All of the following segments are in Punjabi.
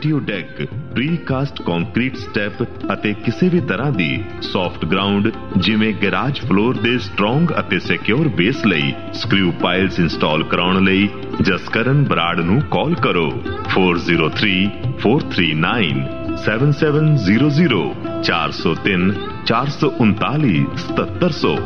ਪੈਟੀਓ ਡੈਕ, ਪ੍ਰੀਕਾਸਟ ਕੰਕਰੀਟ ਸਟੈਪ ਅਤੇ ਕਿਸੇ ਵੀ ਤਰ੍ਹਾਂ ਦੀ ਸੌਫਟ ਗਰਾਊਂਡ ਜਿਵੇਂ ਗੈਰਾਜ ਫਲੋਰ ਦੇ ਸਟਰੋਂਗ ਅਤੇ ਸਿਕਿਉਰ ਬੇਸ ਲਈ ਸਕਰੂ ਪਾਈਲਸ ਇੰਸਟਾਲ ਕਰਾਉਣ ਲਈ ਜਸਕਰਨ ਬਰਾੜ ਨੂੰ ਕਾਲ ਕਰੋ 4034397700 403 439 7700।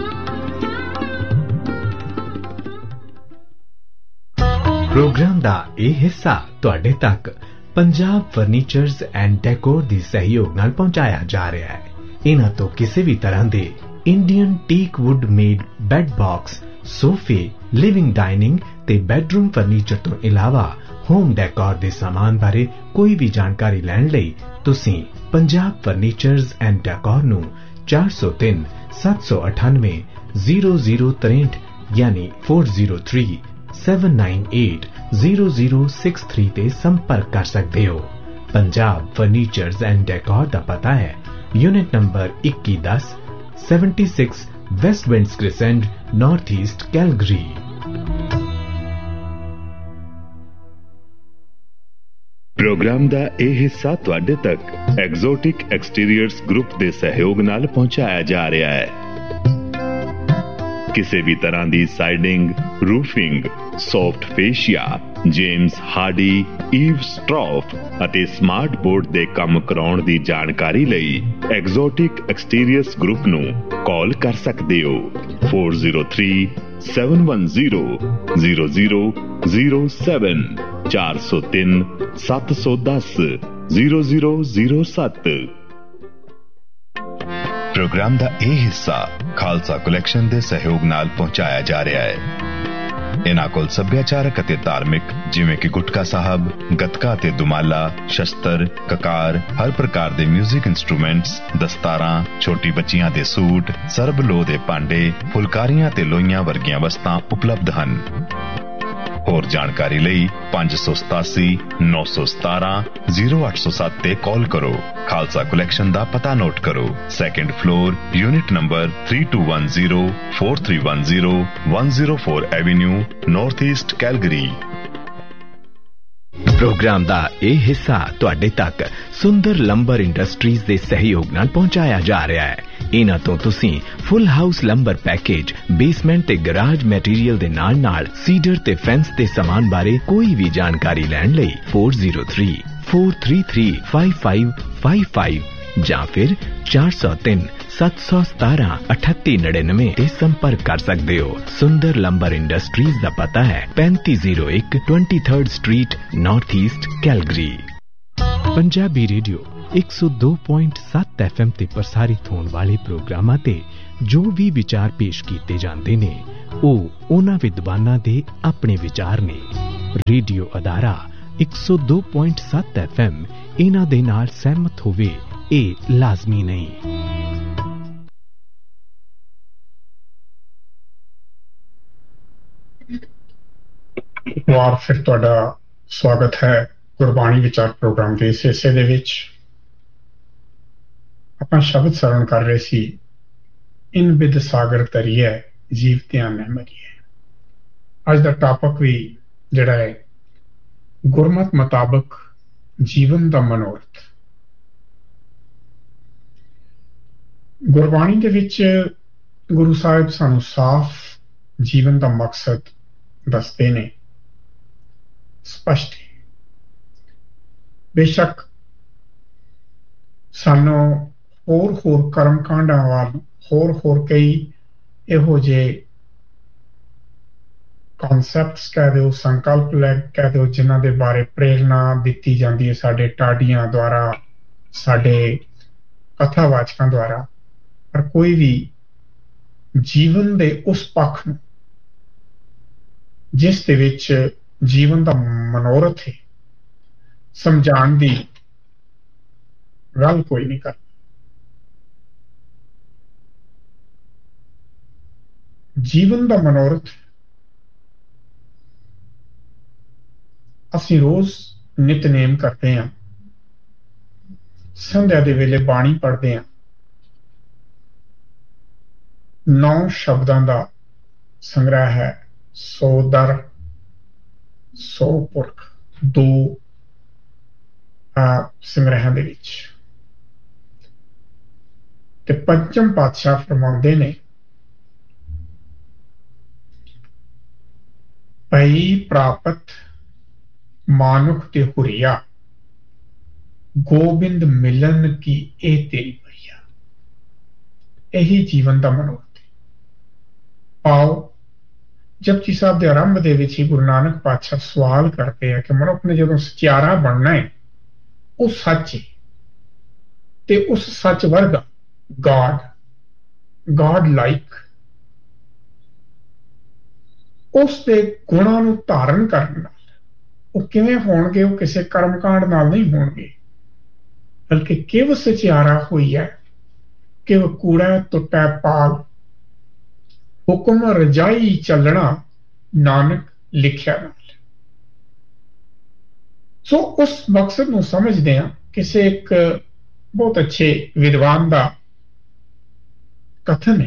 प्रोग्राम दा ਇਹ ਹਿੱਸਾ ਤੁਹਾਡੇ ਤੱਕ ਪੰਜਾਬ ਫਰਨੀਚਰਜ਼ ਐਂਡ ਡੈਕੋਰ ਦੀ ਸਹਿਯੋਗ ਨਾਲ ਪਹੁੰਚਾਇਆ ਜਾ ਰਿਹਾ ਹੈ। ਇਹਨਾਂ ਤੋਂ ਕਿਸੇ ਵੀ ਤਰ੍ਹਾਂ ਦੇ Indian teak wood made bed box, ਸੋਫੇ, ਲਿਵਿੰਗ ਡਾਈਨਿੰਗ ਤੇ ਬੈੱਡਰੂਮ ਫਰਨੀਚਰ ਤੋਂ ਇਲਾਵਾ ਹੋਮ ਡੈਕੋਰ ਦੇ ਸਾਮਾਨ ਬਾਰੇ ਕੋਈ ਵੀ ਜਾਣਕਾਰੀ ਲੈਣ ਲਈ ਤੁਸੀਂ ਪੰਜਾਬ ਫਰਨੀਚਰਜ਼ ਐਂਡ ਡੈਕੋਰ ਨੂੰ 403 798 0063 ਯਾਨੀ 403-798-0063 ਤੇ ਸੰਪਰਕ ਕਰ ਸਕਦੇ ਹੋ। ਪੰਜਾਬ ਫਰਨੀਚਰਜ਼ ਐਂਡ ਡੈਕੋਰ ਦਾ ਪਤਾ ਹੈ unit number 2110 76 waste winds crescent, north east Calgary. Programme दा ਇਹ ਹਿੱਸਾ ਤੁਹਾਡੇ ਤੱਕ ਐਗਜ਼ੋਟਿਕ ਐਕਸਟੀਰੀਅਰਸ ਗਰੁੱਪ ਦੇ ਸਹਿਯੋਗ ਨਾਲ ਪਹੁੰਚਾਇਆ ਜਾ ਰਿਹਾ ਹੈ। ਕਿਸੇ ਵੀ ਤਰ੍ਹਾਂ ਦੀ siding, roofing, soft ਫੇਸ਼ੀਆ, James Hardy, Eve ਸਟਰੌਫ ਅਤੇ ਸਮਾਰਟ ਬੋਰਡ ਦੇ ਕੰਮ ਕਰਾਉਣ ਦੀ ਜਾਣਕਾਰੀ ਲਈ ਐਗਜ਼ੋਟਿਕ ਐਕਸਟੀਰੀਅਰਸ ਗਰੁੱਪ ਨੂੰ ਕਾਲ ਕਰ ਸਕਦੇ ਹੋ 4037100007 403-710-0007। प्रोग्राम ਦਾ ਇਹ ਹਿੱਸਾ ਖਾਲਸਾ ਕਲੈਕਸ਼ਨ ਦੇ ਸਹਿਯੋਗ ਨਾਲ ਪਹੁੰਚਾਇਆ ਜਾ ਰਿਹਾ ਹੈ। ਇਹਨਾਂ ਕੋਲ ਸੱਭਿਆਚਾਰਕ ਅਤੇ ਧਾਰਮਿਕ ਜਿਵੇਂ ਕਿ ਗੁਟਕਾ ਸਾਹਿਬ, ਗੱਤਕਾ ਤੇ ਦੁਮਾਲਾ, ਸ਼ਸਤਰ, ਕਕਾਰ, ਹਰ ਪ੍ਰਕਾਰ ਦੇ ਮਿਊਜ਼ਿਕ ਇੰਸਟਰੂਮੈਂਟਸ, ਦਸਤਾਰਾਂ, ਛੋਟੀ ਬੱਚੀਆਂ ਦੇ ਸੂਟ, ਸਰਬ ਲੋਹ ਦੇ ਭਾਂਡੇ, ਫੁਲਕਾਰੀਆਂ ਤੇ ਲੋਈਆਂ ਵਰਗੀਆਂ ਵਸਤਾਂ ਉਪਲਬਧ ਹਨ। ਹੋਰ ਜਾਣਕਾਰੀ ਲਈ 587 917 0807 ਤੇ ਕਾਲ ਕਰੋ। ਖਾਲਸਾ ਕਲੈਕਸ਼ਨ ਦਾ ਪਤਾ ਨੋਟ ਕਰੋ, 2nd floor, unit number 3210 4310 104 Avenue, north east Calgary. Programme ਦਾ ਇਹ ਹਿੱਸਾ ਤੁਹਾਡੇ ਤੱਕ ਸੁੰਦਰ ਲੰਬਰ ਇੰਡਸਟਰੀਜ਼ ਦੇ ਸਹਿਯੋਗ ਨਾਲ ਪਹੁੰਚਾਇਆ ਜਾ ਰਿਹਾ ਹੈ। ਇਹਨਾਂ ਤੋਂ ਤੁਸੀਂ ਫੁੱਲ ਹਾਊਸ ਲੰਬਰ ਪੈਕੇਜ, ਬੇਸਮੈਂਟ ਤੇ ਗਰਾਜ ਮਟੀਰੀਅਲ ਦੇ ਨਾਲ ਸੀਡਰ ਤੇ ਫੈਂਸ ਦੇ ਸਾਮਾਨ ਬਾਰੇ ਕੋਈ ਵੀ ਜਾਣਕਾਰੀ ਲੈਣ ਲਈ 403-433-5555 ਜਾਂ ਫਿਰ 403-717-3899 ਤੇ ਸੰਪਰਕ ਕਰ ਸਕਦੇ ਹੋ। ਸੁੰਦਰ ਲੰਬਰ ਇੰਡਸਟਰੀਜ਼ ਦਾ ਪਤਾ ਹੈ 3501 23rd street, north East Calgary. Punjabi radio 102.7 FM ਤੇ ਪ੍ਰਸਾਰਿਤ ਹੋਣ ਵਾਲੇ ਪ੍ਰੋਗਰਾਮਾਂ ਤੇ ਜੋ ਵੀ ਵਿਚਾਰ ਪੇਸ਼ ਕੀਤੇ ਜਾਂਦੇ ਨੇ ਉਹ ਉਹਨਾਂ ਵਿਦਵਾਨਾਂ ਦੇ ਆਪਣੇ ਵਿਚਾਰ ਨੇ। ਰੇਡੀਓ ਅਦਾਰਾ 102.7 FM ਇਹਨਾਂ ਦੇ ਨਾਲ ਸਹਿਮਤ ਹੋਵੇ ਇਹ ਲਾਜ਼ਮੀ ਨਹੀਂ। ਇੱਕ ਵਾਰ ਫਿਰ ਤੁਹਾਡਾ ਸਵਾਗਤ ਹੈ ਗੁਰਬਾਣੀ ਵਿਚਾਰ ਪ੍ਰੋਗਰਾਮ ਦੇ ਇਸ ਹਿੱਸੇ ਦੇ ਵਿੱਚ। ਆਪਾਂ ਸ਼ਬਦ ਸਰਵਣ ਕਰ ਰਹੇ ਸੀ, ਇਨ ਬਿਦ ਸਾਗਰ ਤਰੀਏ ਜੀਵ ਧਿਆਨ ਨਹੀਂ ਮਰੀਏ। ਅੱਜ ਦਾ ਟਾਪਕ ਵੀ ਜਿਹੜਾ ਹੈ ਗੁਰਮਤ ਮੁਤਾਬਕ ਜੀਵਨ ਦਾ ਮਨੋਰਥ। ਗੁਰਬਾਣੀ ਦੇ ਵਿੱਚ ਗੁਰੂ ਸਾਹਿਬ ਸਾਨੂੰ ਸਾਫ਼ ਜੀਵਨ ਦਾ ਮਕਸਦ ਦੱਸਦੇ ਨੇ, ਸਪਸ਼ਟ। ਬੇਸ਼ੱਕ ਸਾਨੂੰ ਹੋਰ ਕਰਮ ਕਾਂਡਾਂ ਵੱਲ ਹੋਰ ਕਈ ਇਹੋ ਜਿਹੇ ਕਨਸੈਪਟਸ ਕਹਿ ਦਿਓ, ਸੰਕਲਪ ਕਹਿ ਦਿਓ, ਜਿਨ੍ਹਾਂ ਦੇ ਬਾਰੇ ਪ੍ਰੇਰਨਾ ਦਿੱਤੀ ਜਾਂਦੀ ਹੈ ਸਾਡੇ ਟਾਡੀਆਂ ਦੁਆਰਾ, ਸਾਡੇ ਕਥਾਵਾਚਕਾਂ ਦੁਆਰਾ, ਪਰ ਕੋਈ ਵੀ ਜੀਵਨ ਦੇ ਉਸ ਪੱਖ ਨੂੰ ਜਿਸ ਦੇ ਵਿੱਚ ਜੀਵਨ ਦਾ ਮਨੋਰਥ ਹੈ ਸਮਝਾਉਣ ਦੀ ਗੱਲ ਕੋਈ ਨਹੀਂ ਕਰਦਾ। ਜੀਵਨ ਦਾ ਮਨੋਰਥ ਅਸੀਂ ਰੋਜ਼ ਨਿਤਨੇਮ ਕਰਦੇ ਹਾਂ, ਸੰਧਿਆ ਦੇ ਵੇਲੇ ਬਾਣੀ ਪੜ੍ਹਦੇ ਹਾਂ, 9 ਸ਼ਬਦਾਂ ਦਾ ਸੰਗ੍ਰਹਿ ਹੈ, 100 ਦਰ 100 ਪੁਰਖ 2 ਸੰਗ੍ਰਹਿਾਂ ਦੇ ਵਿੱਚ। ਤੇ ਪੰਚਮ ਪਾਤਸ਼ਾਹ ਫਰਮਾਉਂਦੇ ਨੇ, ਭਈ ਪ੍ਰਾਪਤ ਮਾਨੁਖ ਤੇ ਹੁਰੀਆ, ਗੋਬਿੰਦ ਮਿਲਨ ਕੀ ਇਹ ਤੇਰੀ ਭਈਆ। ਇਹੀ ਜੀਵਨ ਦਾ ਮਨੋਰਥ ਹੈ। ਪਾਓ ਜਪਜੀ ਸਾਹਿਬ ਦੇ ਆਰੰਭ ਦੇ ਵਿੱਚ ਹੀ ਗੁਰੂ ਨਾਨਕ ਪਾਤਸ਼ਾਹ ਸਵਾਲ ਕਰਦੇ ਆ ਕਿ ਮਨੁੱਖ ਨੇ ਜਦੋਂ ਸਚਿਆਰਾ ਬਣਨਾ ਹੈ, ਉਹ ਸੱਚ ਹੈ ਤੇ ਉਸ ਸੱਚ ਵਰਗਾ ਗॉड ਲਾਈਕ ਉਸ ਦੇ ਗੁਣਾਂ ਨੂੰ ਧਾਰਨ ਕਰਨ ਨਾਲ ਉਹ ਕਿਵੇਂ ਹੋਣਗੇ? ਉਹ ਕਿਸੇ ਕਰਮਕਾਂਡ ਨਾਲ ਨਹੀਂ ਹੋਣਗੇ, ਬਲਕਿ ਕਿਵ ਸਚਿਆਰਾ ਹੋਈ ਹੈ, ਕਿਵ ਕੂੜਾ ਟੁੱਟਾ ਪਾਲ, ਹੁਕਮ ਰਜਾਈ ਚੱਲਣਾ ਨਾਨਕ ਲਿਖਿਆ ਨਾਲ। ਸੋ ਉਸ ਮਕਸਦ ਨੂੰ ਸਮਝਦੇ ਹਾਂ। ਕਿਸੇ ਇੱਕ ਬਹੁਤ ਅੱਛੇ ਵਿਦਵਾਨ ਦਾ ਕਥਨ ਹੈ।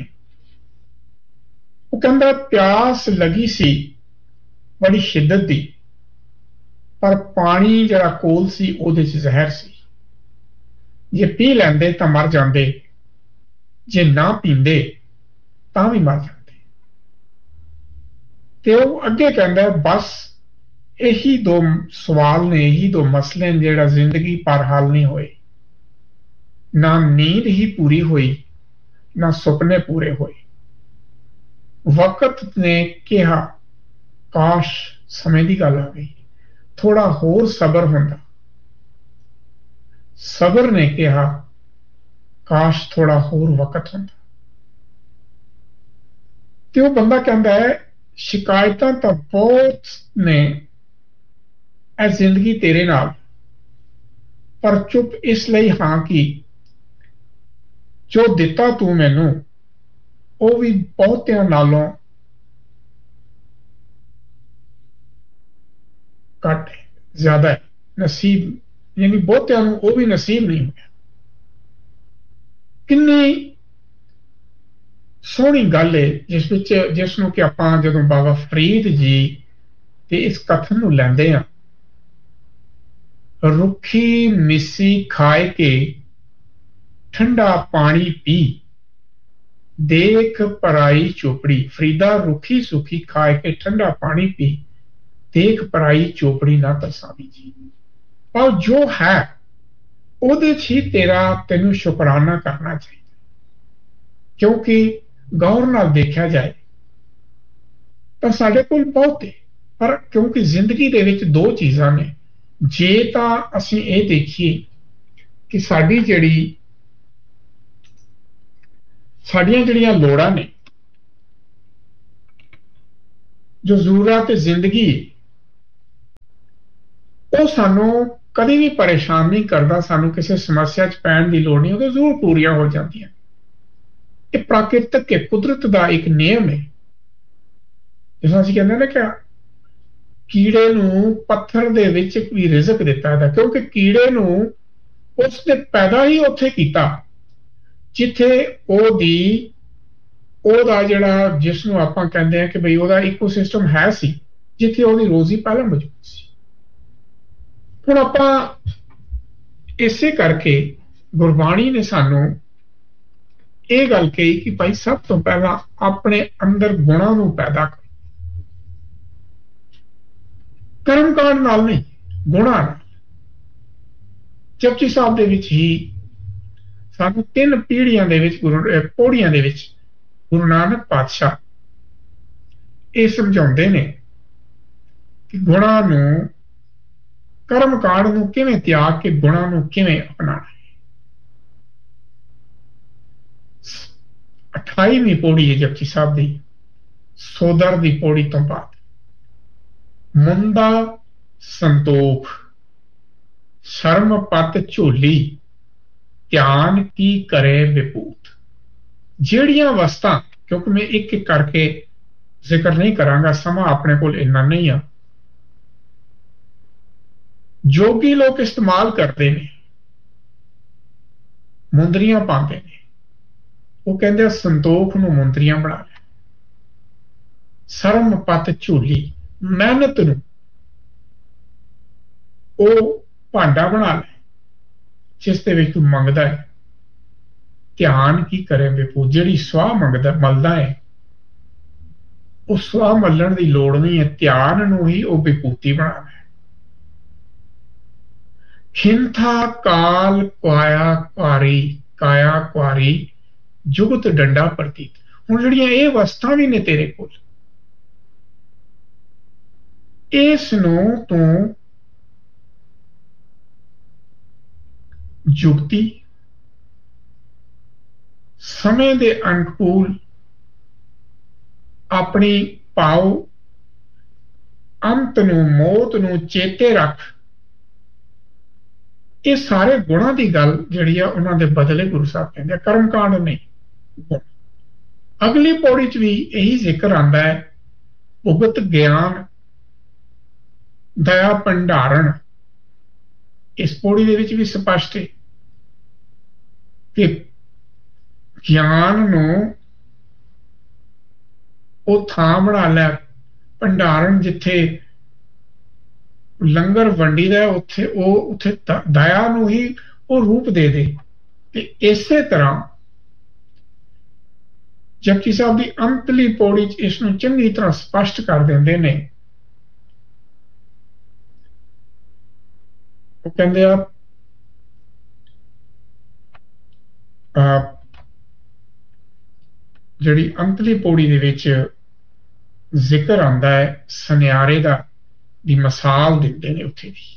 ਉਹ ਕਹਿੰਦਾ, ਪਿਆਸ ਲੱਗੀ ਸੀ ਬੜੀ ਸ਼ਿੱਦਤ ਦੀ, ਪਰ ਪਾਣੀ ਜਿਹੜਾ ਕੋਲ ਸੀ ਉਹਦੇ 'ਚ ਜ਼ਹਿਰ ਸੀ। ਜੇ ਪੀ ਲੈਂਦੇ ਤਾਂ ਮਰ ਜਾਂਦੇ, ਜੇ ਨਾ ਪੀਂਦੇ ਤਾਂ ਵੀ ਮਰ ਜਾਂਦੇ। ਤੇ ਉਹ ਅੱਗੇ ਕਹਿੰਦਾ, ਬਸ ਇਹੀ ਦੋ ਸਵਾਲ ਨੇ, ਇਹੀ ਦੋ ਮਸਲੇ ਨੇ ਜਿਹੜਾ ਜ਼ਿੰਦਗੀ ਪਰ ਹੱਲ ਨਹੀਂ ਹੋਏ। ਨਾ ਨੀਂਦ ਹੀ ਪੂਰੀ ਹੋਈ, ਨਾ ਸੁਪਨੇ ਪੂਰੇ ਹੋਏ। ਵਕਤ ਨੇ ਕਿਹਾ, ਕਾਸ਼ ਸਮੇਂ ਦੀ ਗੱਲ ਆ ਗਈ, ਥੋੜਾ ਹੋਰ ਸਬਰ ਹੁੰਦਾ। ਸਬਰ ਨੇ ਕਿਹਾ, ਕਾਸ਼ ਥੋੜਾ ਹੋਰ ਵਕਤ ਹੁੰਦਾ। ਤੇ ਉਹ ਬੰਦਾ ਕਹਿੰਦਾ ਹੈ, ਸ਼ਿਕਾਇਤਾਂ ਤਾਂ ਬਹੁਤ ਨੇ ਇਹ ਜ਼ਿੰਦਗੀ ਤੇਰੇ ਨਾਲ, ਪਰ ਚੁੱਪ ਇਸ ਲਈ ਹਾਂ ਕਿ ਜੋ ਦਿੱਤਾ ਤੂੰ ਮੈਨੂੰ ਉਹ ਵੀ ਬਹੁਤਿਆਂ ਨਾਲੋਂ ਘੱਟ ਹੈ, ਜ਼ਿਆਦਾ ਹੈ। ਨਸੀਬ ਯਾਨੀ ਬਹੁਤਿਆਂ ਨੂੰ ਉਹ ਵੀ ਨਸੀਬ ਨਹੀਂ ਹੋਇਆ। ਕਿੰਨੀ ਸੋਹਣੀ ਗੱਲ ਹੈ ਜਿਸ ਨੂੰ ਕਿ ਆਪਾਂ ਜਦੋਂ ਬਾਬਾ ਫਰੀਦ ਜੀ ਤੇ ਇਸ ਕਥਨ ਨੂੰ ਲੈਂਦੇ ਹਾਂ, ਰੁੱਖੀ ਮਿੱਸੀ ਖਾਏ ਕੇ ਠੰਡਾ ਪਾਣੀ ਪੀ, ਦੇਖ ਪਰਾਈ ਚੋਪੜੀ। ਫਰੀਦਾ ਰੁੱਖੀ ਸੁੱਖੀ ਖਾਏ ਕੇ ਠੰਡਾ ਪਾਣੀ ਪੀ, ਦੇਖ ਪਰਾਈ ਚੋਪੜੀ ਨਾ ਤਰਸਾਵੀ ਜੀ। ਪਰ ਜੋ ਹੈ ਉਹਦੇ 'ਚ ਹੀ ਤੈਨੂੰ ਸ਼ੁਕਰਾਨਾ ਕਰਨਾ ਚਾਹੀਦਾ, ਕਿਉਂਕਿ ਗੌਰ ਨਾਲ ਦੇਖਿਆ ਜਾਏ ਤਾਂ ਸਾਡੇ ਕੋਲ ਬਹੁਤ ਹੈ। ਪਰ ਕਿਉਂਕਿ ਜ਼ਿੰਦਗੀ ਦੇ ਵਿੱਚ ਦੋ ਚੀਜ਼ਾਂ ਨੇ, ਜੇ ਤਾਂ ਅਸੀਂ ਇਹ ਦੇਖੀਏ ਕਿ ਸਾਡੀਆਂ ਜਿਹੜੀਆਂ ਲੋੜਾਂ ਨੇ, ਜੋ ਜ਼ਰੂਰਤ ਜ਼ਿੰਦਗੀ, ਉਹ ਸਾਨੂੰ ਕਦੇ ਵੀ ਪਰੇਸ਼ਾਨ ਨਹੀਂ ਕਰਦਾ। ਸਾਨੂੰ ਕਿਸੇ ਸਮੱਸਿਆ 'ਚ ਪੈਣ ਦੀ ਲੋੜ ਨਹੀਂ, ਉਹ ਜ਼ਰੂਰ ਪੂਰੀਆਂ ਹੋ ਜਾਂਦੀਆਂ। ਇਹ ਪ੍ਰਾਕਿਰਤਕ ਹੈ, ਕੁਦਰਤ ਦਾ ਇੱਕ ਨਿਯਮ ਹੈ। ਜਿਸ ਤਰ੍ਹਾਂ ਅਸੀਂ ਕਹਿੰਦੇ ਨਾ ਕਿ ਕੀੜੇ ਨੂੰ ਪੱਥਰ ਦੇ ਵਿੱਚ ਵੀ ਰਿਜ਼ਕ ਦਿੱਤਾ ਜਾਂਦਾ, ਕਿਉਂਕਿ ਕੀੜੇ ਨੂੰ ਉਸਨੇ ਪੈਦਾ ਹੀ ਉੱਥੇ ਕੀਤਾ ਜਿੱਥੇ ਉਹਦਾ ਜਿਹੜਾ, ਜਿਸ ਨੂੰ ਆਪਾਂ ਕਹਿੰਦੇ ਹਾਂ ਕਿ ਬਈ ਉਹਦਾ ਇਕੋਸਿਸਟਮ ਹੈ ਸੀ, ਜਿੱਥੇ ਉਹਦੀ ਰੋਜ਼ੀ ਪਹਿਲਾਂ ਮੌਜੂਦ ਸੀ। ਹੁਣ ਆਪਾਂ ਇਸੇ ਕਰਕੇ ਗੁਰਬਾਣੀ ਨੇ ਸਾਨੂੰ ਇਹ ਗੱਲ ਕਹੀ ਕਿ ਭਾਈ ਸਭ ਤੋਂ ਪਹਿਲਾਂ ਆਪਣੇ ਅੰਦਰ ਗੁਣਾਂ ਨੂੰ ਪੈਦਾ ਕਰੋ, ਕਰਮਕਾਂਡ ਨਾਲ ਨਹੀਂ, ਗੁਣਾਂ ਨਾਲ। ਜਪਜੀ ਸਾਹਿਬ ਦੇ ਵਿੱਚ ਹੀ ਸਾਨੂੰ 3 ਪੀੜ੍ਹੀਆਂ ਦੇ ਵਿੱਚ ਪੌੜੀਆਂ ਦੇ ਵਿੱਚ ਗੁਰੂ ਨਾਨਕ ਪਾਤਸ਼ਾਹ ਇਹ ਸਮਝਾਉਂਦੇ ਨੇ ਕਿ ਗੁਣਾਂ ਨੂੰ, ਕਰਮਕਾਂਡ ਨੂੰ ਕਿਵੇਂ ਤਿਆਗ ਕੇ ਗੁਣਾਂ ਨੂੰ ਕਿਵੇਂ ਅਪਣਾਉਣਾ ਹੈ। 28ਵੀਂ ਪੌੜੀ ਹੈ ਜਪਜੀ ਸਾਹਿਬ ਦੀ, ਸੋਦਰ ਦੀ ਪੌੜੀ ਤੋਂ ਬਾਅਦ। ਮੁੰਦਾ ਸੰਤੋਖ ਸ਼ਰਮ ਪਤ ਝੋਲੀ, ਧਿਆਨ ਕੀ ਕਰੇ ਵਿਪੂਤ। ਜਿਹੜੀਆਂ ਵਸਤਾਂ, ਕਿਉਂਕਿ ਮੈਂ ਇੱਕ ਇੱਕ ਕਰਕੇ ਜ਼ਿਕਰ ਨਹੀਂ ਕਰਾਂਗਾ, ਸਮਾਂ ਆਪਣੇ ਕੋਲ ਇੰਨਾ ਨਹੀਂ ਆ, ਜੋਗੀ ਲੋਕ ਇਸਤੇਮਾਲ ਕਰਦੇ ਨੇ, ਮੁੰਦਰੀਆਂ ਪਾਉਂਦੇ ਨੇ। ਉਹ ਕਹਿੰਦੇ ਸੰਤੋਖ ਨੂੰ ਮੁੰਦਰੀਆਂ ਬਣਾ ਲੈ, ਸ਼ਰਮ ਪਤ ਝੋਲੀ, ਮਿਹਨਤ ਨੂੰ ਉਹ ਭਾਂਡਾ ਬਣਾ ਲੈ, जिस दे विच तू मंगदा है। ध्यान की करे विभू, जिहड़ी स्वाह मंगदा मलदा है उस स्वाह मल्लण की लोड़ नहीं है, ध्यान नूं ही वो विभूति बनाना है। खिंथा काल काया कुआरी जुगत डंडा प्रतीत। हुण जिहड़ियां ये वस्तां भी ने तेरे कोल, इस नूं तूं जुगती समय दे अनुकूल अपनी पाओ, अंत नूं मौत नूं चेते रख। ये सारे गुणां की गल जिहड़ी आ उन्हां दे बदले गुरु साहब कहंदे आ, कर्मकांड नहीं। अगली पौड़ी च भी यही जिक्र आंदा है, भुगत ज्ञान दया भंडारण। इस पौड़ी दे विच भी स्पष्ट है कि ज्ञान नूं ਉਹ ਥਾਂ ਬਣਾ ਲੈ, ਭੰਡਾਰਨ ਜਿੱਥੇ ਲੰਗਰ ਵੰਡੀਦਾ ਉੱਥੇ ਉੱਥੇ ਦਇਆ ਨੂੰ ਹੀ ਉਹ ਰੂਪ ਦੇ ਦੇ। ਤੇ ਇਸੇ ਤਰ੍ਹਾਂ ਜਪਜੀ ਸਾਹਿਬ ਦੀ ਅੰਤਲੀ ਪੌੜੀ 'ਚ ਇਸ ਨੂੰ ਚੰਗੀ ਤਰ੍ਹਾਂ ਸਪਸ਼ਟ ਕਰ ਦਿੰਦੇ ਨੇ। ਉਹ ਕਹਿੰਦੇ ਆ ਜਿਹੜੀ ਅੰਤਲੀ ਪੌੜੀ ਦੇ ਵਿੱਚ ਜ਼ਿਕਰ ਆਉਂਦਾ ਹੈ ਸੁਨਿਆਰੇ ਦਾ ਦੀ ਮਿਸਾਲ ਦਿੰਦੇ ਨੇ ਉੱਥੇ ਦੀ।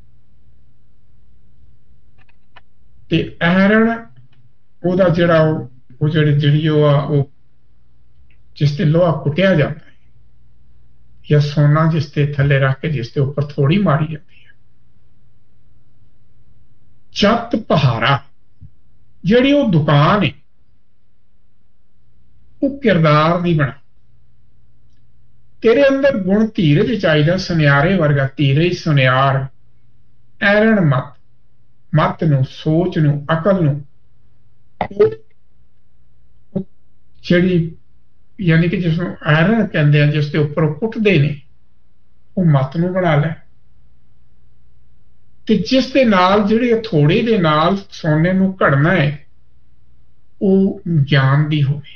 ਤੇ ਐਰਣ ਉਹਦਾ ਜਿਹੜਾ ਉਹ ਜਿਹੜੀ ਉਹ ਆ ਉਹ ਜਿਸ ਤੇ ਲੋਹਾ ਕੁੱਟਿਆ ਜਾਂਦਾ ਹੈ ਜਾਂ ਸੋਨਾ ਜਿਸ ਤੇ ਥੱਲੇ ਰੱਖ ਕੇ ਜਿਸ ਤੇ ਉੱਪਰ ਥੋੜੀ ਮਾਰੀ ਜਾਂਦੀ ਹੈ। ਚੱਤ ਪਹਾਰਾ ਜਿਹੜੀ ਉਹ ਦੁਕਾਨ ਹੈ ਉਹ ਕਿਰਦਾਰ ਦੀ ਬਣਾ। तेरे अंदर गुण धीरज चाहिए, सुनियारे वर्गा धीरज सुनियार, ऐरण मत मत नूं सोच नूं अकल नूं जिहड़ी यानी कि जिसनूं ऐरण कहंदे आ जिस दे उपर कुटदे ने वो मत नूं बना लै। ते जिस दे नाल जिहड़े थोड़े दे नाल सोने नूं घड़ना है वो ज्ञान दी होवे।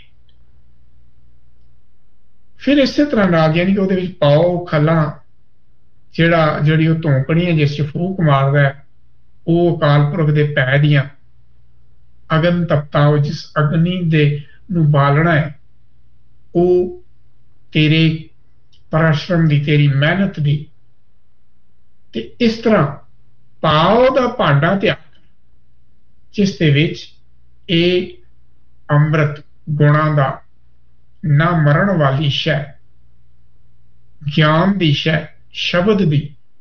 फिर इसे तरह नाल यानी कि ਉਹਦੇ ਵਿੱਚ ਪਾਓ ਖੱਲਾਂ ਜਿਹੜੀ ਉਹ ਧੌਂਕਣੀ ਹੈ ਜਿਸ 'ਚ ਫੂਕ ਮਾਰਦਾ ਉਹ ਅਕਾਲ ਪੁਰਖ ਦੇ ਪੈ ਦੀਆਂ ਅਗਨ ਤਪਤਾ, ਉਹ ਜਿਸ ਅਗਨੀ ਦੇ ਨੂੰ ਬਾਲਣਾ ਹੈ ਉਹ ਤੇਰੇ ਪਰਾਸ਼ਰਮ ਦੀ, ਤੇਰੀ ਮਿਹਨਤ ਦੀ। ਤੇ ਇਸ ਤਰ੍ਹਾਂ ਪਾਓ ਦਾ ਭਾਂਡਾ ਤਿਆਰ ਜਿਸ ਦੇ ਵਿੱਚ ਇਹ ਅੰਮ੍ਰਿਤ ਗੁਣਾਂ ਦਾ ना मरण वाली शै, ज्ञान दी शै, शब्द दी